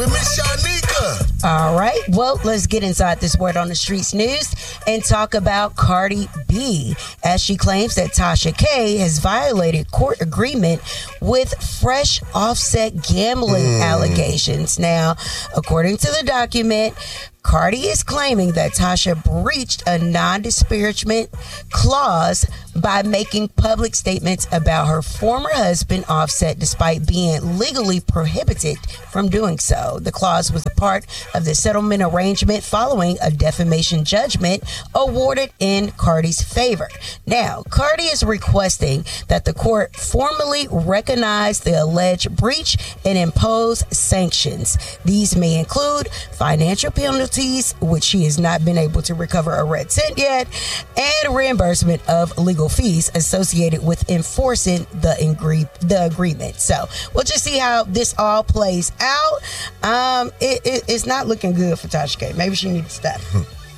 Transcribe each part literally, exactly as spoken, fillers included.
Miss Shanika. All right, well, let's get inside this Word on the Streets news and talk about Cardi B, as she claims that Tasha K has violated court agreement with fresh Offset gambling mm. allegations. Now, according to the document, Cardi is claiming that Tasha breached a non-disparagement clause by making public statements about her former husband, Offset, despite being legally prohibited from doing so. The clause was a part of the settlement arrangement following a defamation judgment awarded in Cardi's favor. Now, Cardi is requesting that the court formally recognize the alleged breach and impose sanctions. These may include financial penalties, which she has not been able to recover a red cent yet, and reimbursement of legal fees associated with enforcing the, ingre- the agreement. So we'll just see how this all plays out. Um, it, it, it's not looking good for Tasha K. Maybe she needs to stop.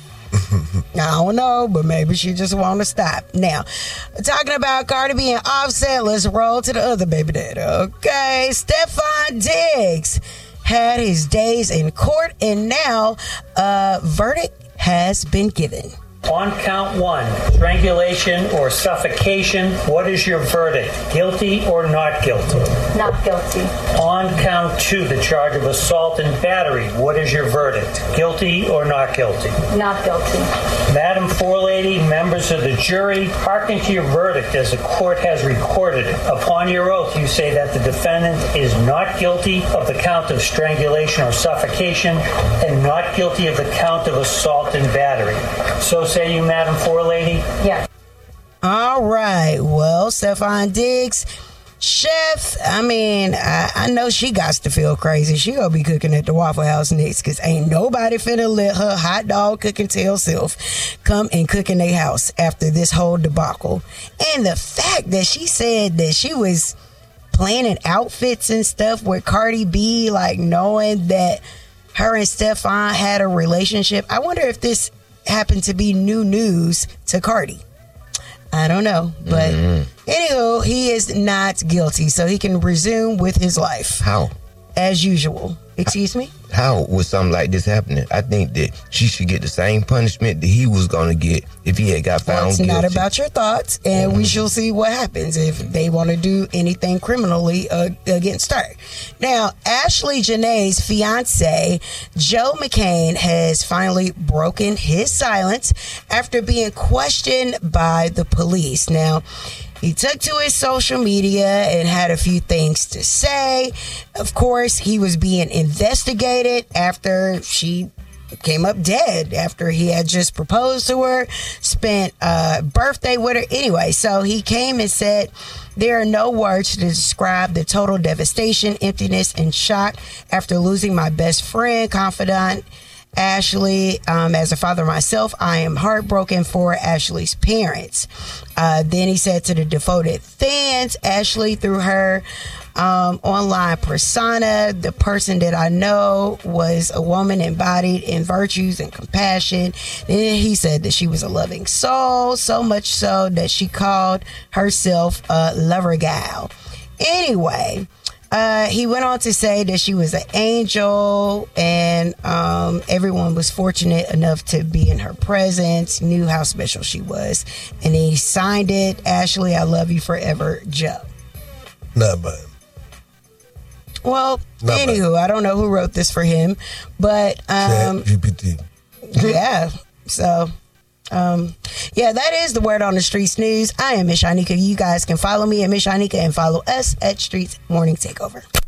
I don't know, but maybe she just want to stop. Now, talking about Cardi B and Offset, let's roll to the other baby daddy. Okay, Stefan Diggs had his days in court, and now a verdict has been given. On count one, strangulation or suffocation, what is your verdict? Guilty or not guilty? Not guilty. On count two, the charge of assault and battery, what is your verdict? Guilty or not guilty? Not guilty. Madam Forelady, members of the jury, hearken to your verdict as the court has recorded. Upon your oath, you say that the defendant is not guilty of the count of strangulation or suffocation and not guilty of the count of assault and battery. So say you, Madam Forelady? Yes. All right. Well, Stefan Diggs, chef, I mean, I, I know she got to feel crazy. She gonna be cooking at the Waffle House next, because ain't nobody finna let her hot dog cooking tail self come and cook in their house after this whole debacle. And the fact that she said that she was planning outfits and stuff with Cardi B, like knowing that her and Stefan had a relationship. I wonder if this happened to be new news to Cardi. I don't know, but mm-hmm. anywho, he is not guilty, so he can resume with his life. How? As usual. Excuse me? How was something like this happening? I think that she should get the same punishment that he was going to get if he had got found well, it's guilty. It's not about your thoughts, and mm-hmm. we shall see what happens if they want to do anything criminally uh, against her. Now, Ashley Janae's fiance, Joe McCain, has finally broken his silence after being questioned by the police. Now, he took to his social media and had a few things to say. Of course, he was being investigated after she came up dead, after he had just proposed to her, spent a birthday with her. Anyway, so he came and said, there are no words to describe the total devastation, emptiness, and shock after losing my best friend, confidant, Ashley. Um, as a father myself, I am heartbroken for Ashley's parents. Uh, then he said to the devoted fans, Ashley, through her um, online persona, the person that I know was a woman embodied in virtues and compassion. Then he said that she was a loving soul, so much so that she called herself a lover gal. Anyway, Uh, he went on to say that she was an angel, and um, everyone was fortunate enough to be in her presence, knew how special she was. And he signed it, Ashley, I love you forever, Joe. Not bad. Well, Not anywho, bad. I don't know who wrote this for him, but um, Chat G P T. Yeah, so... Um, yeah, that is the Word on the Streets news. I am Miss Shanika. You guys can follow me at Miss Shanika and follow us at Streets Morning Takeover.